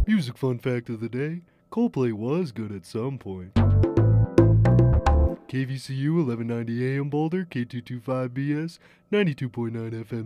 Music fun fact of the day: Coldplay was good at some point. KVCU 1190 AM Boulder, K225BS, 92.9 FM